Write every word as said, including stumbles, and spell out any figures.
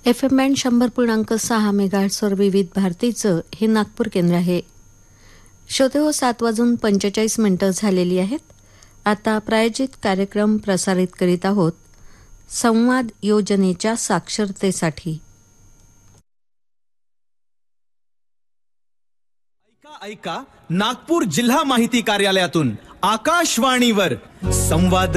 F M band शंभर पूर्णांक सहा मेगाहर्ट्झवर विविध भारतीचं हे नागपूर केंद्र आहे. श्रोते हो, सात वाजून पंचेचाळीस मिनिटं झालेली आहेत. आता प्रायोजित कार्यक्रम प्रसारित करीत आहोत संवाद योजनेच्या साक्षरतेसाठी. ऐका ऐका नागपूर जिल्हा माहिती कार्यालयातून आकाशवाणीवर संवाद